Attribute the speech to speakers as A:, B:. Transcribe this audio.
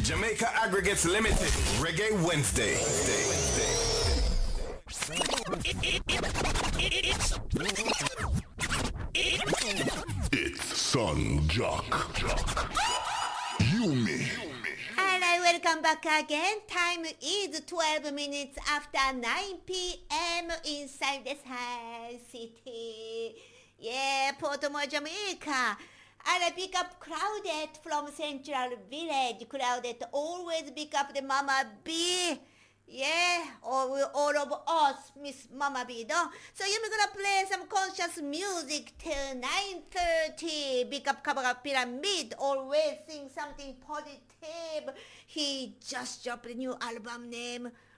A: Jamaica Aggregates Limited, Reggae Wednesday. It's Son Jock. Yumi.
B: Hello, welcome back again. Time is 12 minutes after 9 p.m. inside this high city. Yeah, Portmore, Jamaica. And I pick up Crowded from Central Village. Crowded always pick up the Mama B. Yeah, all of us miss Mama B, though. So you're gonna play some conscious music till 9:30. Pick up Kabaka Pyramid. Always sing something positive. He just dropped a new album name.